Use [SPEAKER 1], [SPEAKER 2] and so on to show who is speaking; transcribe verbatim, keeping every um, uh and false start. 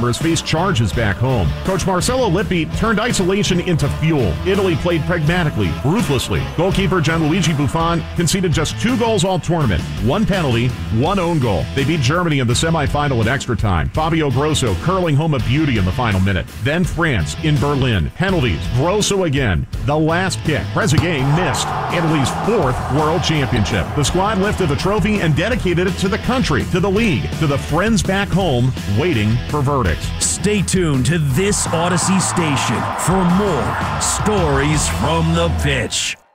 [SPEAKER 1] members face charges back home. Coach Marcello Lippi turned isolation into fuel. Italy played pragmatically, ruthlessly. Goalkeeper Gianluigi Buffon conceded just two goals all tournament, one penalty, one own goal. They beat Germany in the semifinal in extra time. Fabio Grosso curling home a beauty in the final minute. Then France in Berlin. Penalties. Grosso again. The last kick. Trezeguet missed. Italy's fourth world championship. The squad lifted the trophy and dedicated it to the country, to the league, to the friends back home waiting for verdicts.
[SPEAKER 2] Stay tuned to this Odyssey station for more stories from the pitch.